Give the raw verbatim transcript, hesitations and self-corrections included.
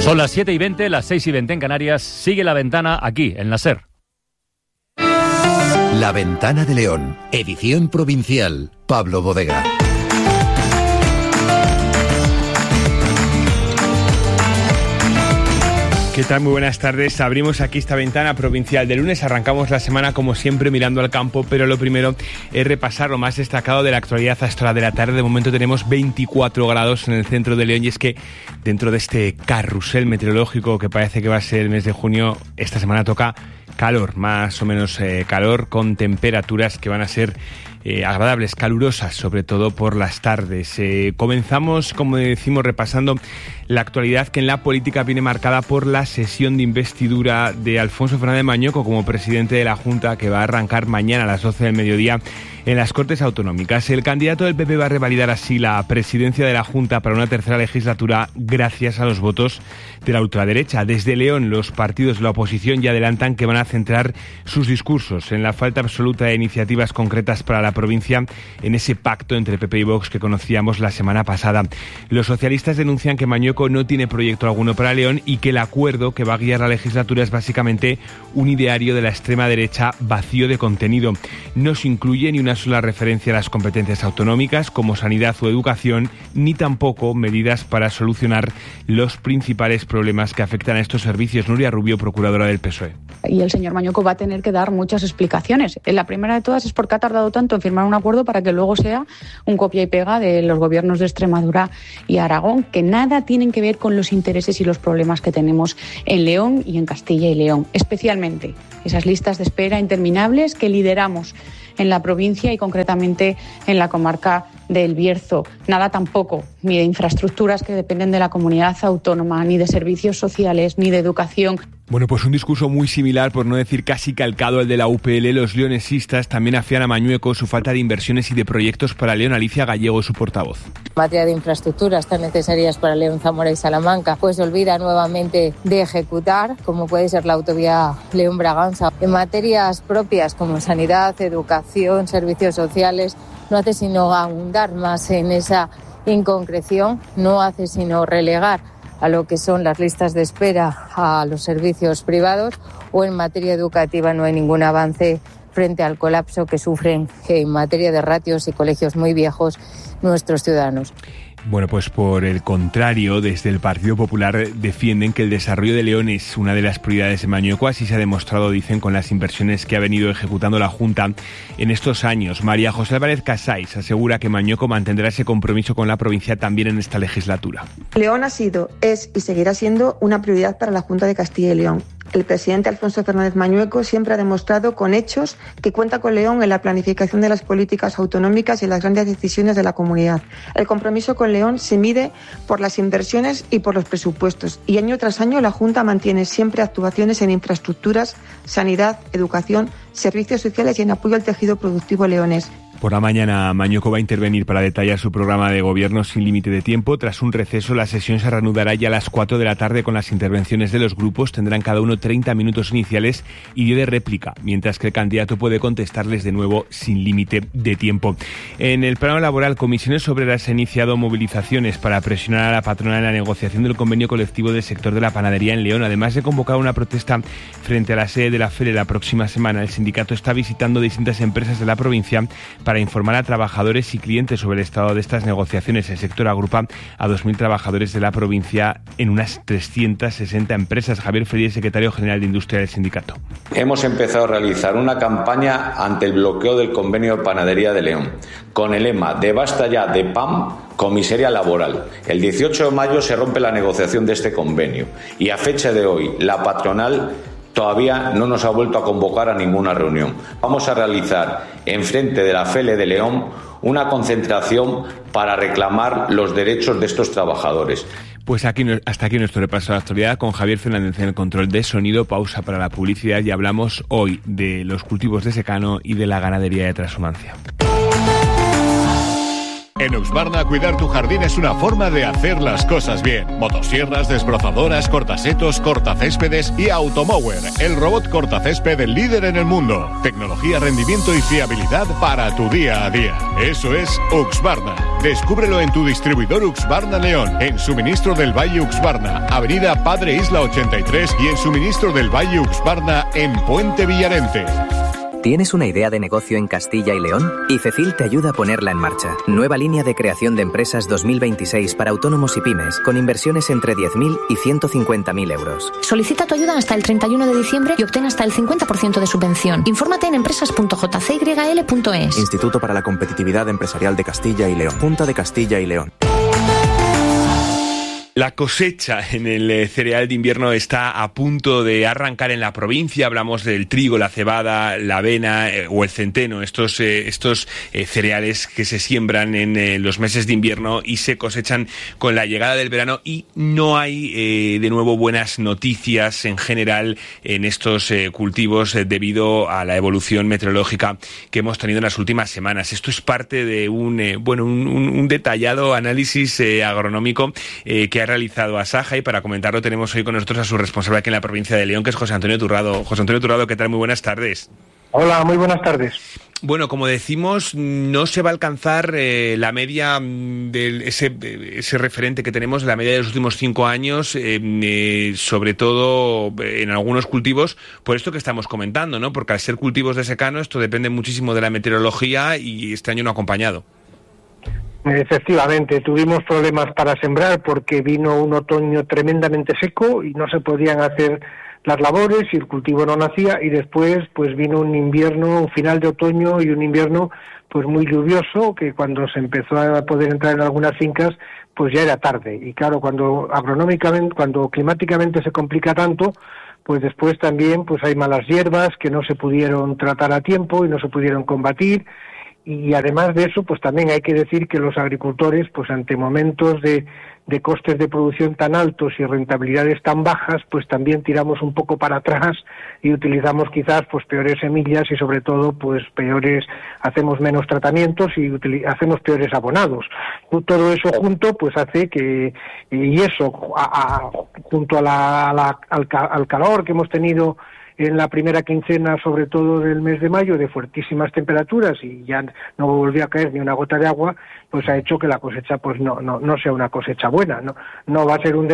Son las siete y veinte, las seis y veinte en Canarias. Sigue La Ventana aquí, en la SER. La Ventana de León, edición provincial. Pablo Bodega. ¿Qué tal? Muy buenas tardes. Abrimos aquí esta ventana provincial de lunes. Arrancamos la semana como siempre mirando al campo, pero lo primero es repasar lo más destacado de la actualidad hasta la de la tarde. De momento tenemos veinticuatro grados en el centro de León y es que dentro de este carrusel meteorológico que parece que va a ser el mes de junio, esta semana toca calor, más o menos eh, calor, con temperaturas que van a ser Eh, agradables, calurosas, sobre todo por las tardes. Eh, comenzamos, como decimos, repasando la actualidad que en la política viene marcada por la sesión de investidura de Alfonso Fernández Mañueco como presidente de la Junta, que va a arrancar mañana a las doce del mediodía en las Cortes Autonómicas. El candidato del P P va a revalidar así la presidencia de la Junta para una tercera legislatura gracias a los votos de la ultraderecha. Desde León, los partidos de la oposición ya adelantan que van a centrar sus discursos en la falta absoluta de iniciativas concretas para la provincia, en ese pacto entre P P y Vox que conocíamos la semana pasada. Los socialistas denuncian que Mañueco no tiene proyecto alguno para León y que el acuerdo que va a guiar la legislatura es básicamente un ideario de la extrema derecha vacío de contenido. No se incluye ni una sola referencia a las competencias autonómicas como sanidad o educación, ni tampoco medidas para solucionar los principales problemas que afectan a estos servicios. Nuria Rubio, procuradora del P S O E. Y el señor Mañueco va a tener que dar muchas explicaciones. La primera de todas es por qué ha tardado tanto en firmar un acuerdo para que luego sea un copia y pega de los gobiernos de Extremadura y Aragón, que nada tienen que ver con los intereses y los problemas que tenemos en León y en Castilla y León, especialmente esas listas de espera interminables que lideramos en la provincia y concretamente en la comarca del Bierzo. Nada tampoco, ni de infraestructuras que dependen de la comunidad autónoma, ni de servicios sociales, ni de educación. Bueno, pues un discurso muy similar, por no decir casi calcado al de la U P L. Los leonesistas también afían a Mañueco su falta de inversiones y de proyectos para León. Alicia Gallego, su portavoz. En materia de infraestructuras tan necesarias para León, Zamora y Salamanca, pues se olvida nuevamente de ejecutar, como puede ser la autovía León-Braganza. En materias propias como sanidad, educación, servicios sociales, no hace sino ahondar más en esa inconcreción, no hace sino relegar a lo que son las listas de espera a los servicios privados, o en materia educativa no hay ningún avance frente al colapso que sufren en materia de ratios y colegios muy viejos nuestros ciudadanos. Bueno, pues por el contrario, desde el Partido Popular defienden que el desarrollo de León es una de las prioridades de Mañueco. Así se ha demostrado, dicen, con las inversiones que ha venido ejecutando la Junta en estos años. María José Álvarez Casais asegura que Mañueco mantendrá ese compromiso con la provincia también en esta legislatura. León ha sido, es y seguirá siendo una prioridad para la Junta de Castilla y León. El presidente Alfonso Fernández Mañueco siempre ha demostrado con hechos que cuenta con León en la planificación de las políticas autonómicas y las grandes decisiones de la comunidad. El compromiso con León se mide por las inversiones y por los presupuestos, y año tras año la Junta mantiene siempre actuaciones en infraestructuras, sanidad, educación, servicios sociales y en apoyo al tejido productivo leonés. Por la mañana, Mañueco va a intervenir para detallar su programa de gobierno sin límite de tiempo. Tras un receso, la sesión se reanudará ya a las cuatro de la tarde con las intervenciones de los grupos. Tendrán cada uno treinta minutos iniciales y diez de réplica, mientras que el candidato puede contestarles de nuevo sin límite de tiempo. En el plano laboral, Comisiones Obreras ha iniciado movilizaciones para presionar a la patronal en la negociación del convenio colectivo del sector de la panadería en León. Además de convocar una protesta frente a la sede de la FERE la próxima semana, el sindicato está visitando distintas empresas de la provincia para informar a trabajadores y clientes sobre el estado de estas negociaciones. El sector agrupa a dos mil trabajadores de la provincia en unas trescientas sesenta empresas. Javier Ferrier, secretario general de Industria del sindicato. Hemos empezado a realizar una campaña ante el bloqueo del convenio de panadería de León, con el lema de basta ya de P A M con miseria laboral. El dieciocho de mayo se rompe la negociación de este convenio y a fecha de hoy la patronal todavía no nos ha vuelto a convocar a ninguna reunión. Vamos a realizar enfrente de la FELE de León una concentración para reclamar los derechos de estos trabajadores. Pues aquí, hasta aquí nuestro repaso a la actualidad con Javier Fernández en el control de sonido. Pausa para la publicidad y hablamos hoy de los cultivos de secano y de la ganadería de transhumancia. En Husqvarna cuidar tu jardín es una forma de hacer las cosas bien. Motosierras, desbrozadoras, cortasetos, cortacéspedes y Automower, el robot cortacésped líder en el mundo. Tecnología, rendimiento y fiabilidad para tu día a día. Eso es Husqvarna. Descúbrelo en tu distribuidor Husqvarna León, en Suministro del Valle Husqvarna, Avenida Padre Isla ochenta y tres y en Suministro del Valle Husqvarna en Puente Villarente. ¿Tienes una idea de negocio en Castilla y León? IFECIL te ayuda a ponerla en marcha. Nueva línea de creación de empresas dos mil veintiséis para autónomos y pymes, con inversiones entre diez mil y ciento cincuenta mil euros. Solicita tu ayuda hasta el treinta y uno de diciembre y obtén hasta el cincuenta por ciento de subvención. Infórmate en empresas punto j c y l punto es. Instituto para la Competitividad Empresarial de Castilla y León. Junta de Castilla y León. La cosecha en el cereal de invierno está a punto de arrancar en la provincia. Hablamos del trigo, la cebada, la avena eh, o el centeno, estos, eh, estos eh, cereales que se siembran en eh, los meses de invierno y se cosechan con la llegada del verano, y no hay eh, de nuevo buenas noticias en general en estos eh, cultivos eh, debido a la evolución meteorológica que hemos tenido en las últimas semanas. Esto es parte de un, eh, bueno, un, un, un detallado análisis eh, agronómico eh, que ha realizado Asaja, y para comentarlo tenemos hoy con nosotros a su responsable aquí en la provincia de León, que es José Antonio Turrado. José Antonio Turrado, ¿qué tal? Muy buenas tardes. Hola, muy buenas tardes. Bueno, como decimos, no se va a alcanzar eh, la media de ese, ese referente que tenemos, la media de los últimos cinco años, eh, eh, sobre todo en algunos cultivos, por esto que estamos comentando, ¿no? Porque al ser cultivos de secano, esto depende muchísimo de la meteorología y este año no ha acompañado. Efectivamente, tuvimos problemas para sembrar porque vino un otoño tremendamente seco y no se podían hacer las labores y el cultivo no nacía, y después pues vino un invierno, un final de otoño y un invierno pues muy lluvioso, que cuando se empezó a poder entrar en algunas fincas pues ya era tarde. Y claro, cuando agronómicamente, cuando climáticamente se complica tanto, pues después también pues hay malas hierbas que no se pudieron tratar a tiempo y no se pudieron combatir. Y además de eso, pues también hay que decir que los agricultores, pues ante momentos de, de costes de producción tan altos y rentabilidades tan bajas, pues también tiramos un poco para atrás y utilizamos quizás pues peores semillas y sobre todo pues peores, hacemos menos tratamientos y util- hacemos peores abonados. Todo eso junto pues hace que, y eso a, a, junto a la, a la, al, al calor que hemos tenido en la primera quincena, sobre todo del mes de mayo, de fuertísimas temperaturas, y ya no volvió a caer ni una gota de agua, pues ha hecho que la cosecha pues no no no sea una cosecha buena, no no va a ser un